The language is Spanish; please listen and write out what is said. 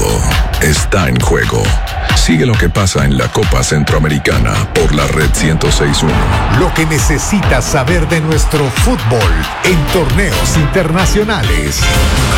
Todo está en juego. Sigue lo que pasa en la Copa Centroamericana por la Red 106.1. Lo que necesitas saber de nuestro fútbol en torneos internacionales.